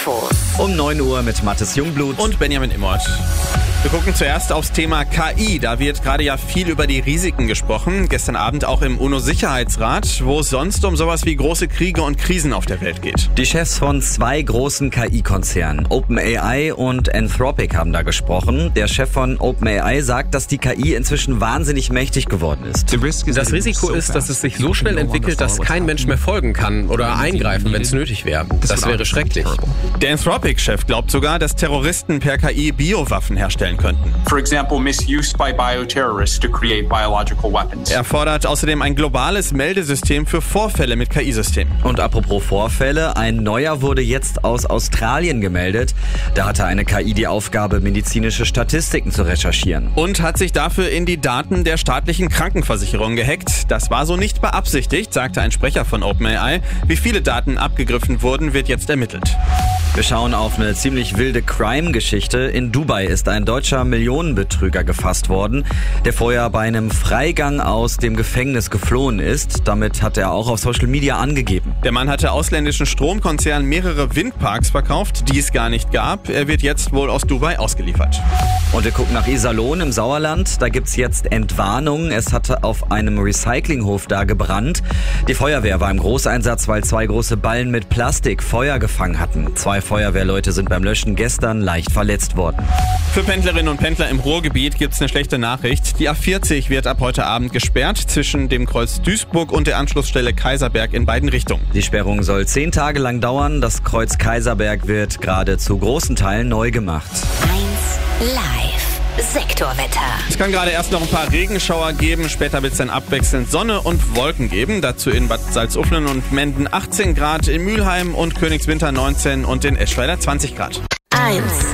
Info. Um 9 Uhr mit Mathis Jungblut und Benjamin Immert. Wir gucken zuerst aufs Thema KI. Da wird gerade ja viel über die Risiken gesprochen. Gestern Abend auch im UNO-Sicherheitsrat, wo es sonst um sowas wie große Kriege und Krisen auf der Welt geht. Die Chefs von 2 großen KI-Konzernen, OpenAI und Anthropic, haben da gesprochen. Der Chef von OpenAI sagt, dass die KI inzwischen wahnsinnig mächtig geworden ist. Das Risiko ist, dass es sich so schnell entwickelt, dass kein Mensch mehr folgen kann oder eingreifen, wenn es nötig wäre. Das wäre schrecklich. Der Anthropic-Chef glaubt sogar, dass Terroristen per KI Biowaffen herstellen könnten. For example, misuse by bioterrorists to create biological weapons. Er fordert außerdem ein globales Meldesystem für Vorfälle mit KI-Systemen. Und apropos Vorfälle, ein neuer wurde jetzt aus Australien gemeldet. Da hatte eine KI die Aufgabe, medizinische Statistiken zu recherchieren. Und hat sich dafür in die Daten der staatlichen Krankenversicherung gehackt. Das war so nicht beabsichtigt, sagte ein Sprecher von OpenAI. Wie viele Daten abgegriffen wurden, wird jetzt ermittelt. Wir schauen auf eine ziemlich wilde Crime-Geschichte. In Dubai ist ein deutscher Millionenbetrüger gefasst worden, der vorher bei einem Freigang aus dem Gefängnis geflohen ist. Damit hat er auch auf Social Media angegeben. Der Mann hatte ausländischen Stromkonzernen mehrere Windparks verkauft, die es gar nicht gab. Er wird jetzt wohl aus Dubai ausgeliefert. Und wir gucken nach Iserlohn im Sauerland. Da gibt's jetzt Entwarnung. Es hatte auf einem Recyclinghof da gebrannt. Die Feuerwehr war im Großeinsatz, weil 2 große Ballen mit Plastik Feuer gefangen hatten. 2 Feuerwehrleute sind beim Löschen gestern leicht verletzt worden. Für Pendlerinnen und Pendler im Ruhrgebiet gibt's eine schlechte Nachricht. Die A40 wird ab heute Abend gesperrt zwischen dem Kreuz Duisburg und der Anschlussstelle Kaiserberg in beiden Richtungen. Die Sperrung soll 10 Tage lang dauern. Das Kreuz Kaiserberg wird gerade zu großen Teilen neu gemacht. 1 Live. Sektorwetter. Es kann gerade erst noch ein paar Regenschauer geben, später wird es dann abwechselnd Sonne und Wolken geben. Dazu in Bad Salzuflen und Menden 18 Grad, in Mülheim und Königswinter 19 und in Eschweiler 20 Grad. 1